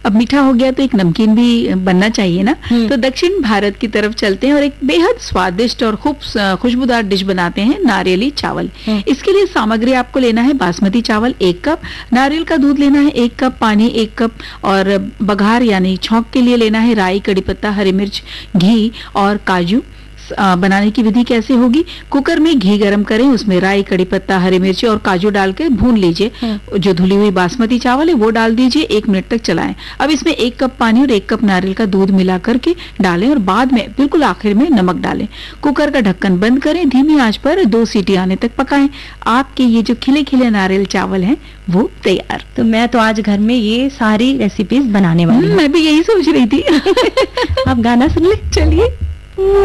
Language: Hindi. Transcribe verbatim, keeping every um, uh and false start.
अब मीठा हो गया तो एक नमकीन भी बनना चाहिए ना। तो दक्षिण भारत की तरफ चलते हैं और एक बेहद स्वादिष्ट और खूब खुशबूदार डिश बनाते हैं, नारियली चावल। इसके लिए सामग्री आपको लेना है बासमती चावल एक कप, नारियल का दूध लेना है एक कप, पानी एक कप, और बघार यानी छौंक के लिए लेना है राई, कड़ी पत्ता, हरी मिर्च, घी और काजू। बनाने की विधि कैसे होगी? कुकर में घी गरम करें, उसमें राई, कड़ी पत्ता, हरी मिर्च और काजू डाल के भून लीजिए। जो धुली हुई बासमती चावल है वो डाल दीजिए, एक मिनट तक चलाएं। अब इसमें एक कप पानी और एक कप नारियल का दूध मिला करके डालें और बाद में बिल्कुल आखिर में नमक डालें। कुकर का ढक्कन बंद करें, धीमी आंच पर दो सीटी आने तक पकाएं। आपके ये जो खिले खिले नारियल चावल हैं वो तैयार। तो मैं तो आज घर में ये सारी रेसिपीज बनाने वाली हूँ। मैं भी यही सोच रही थी। आप गाना सुन ले। चलिए।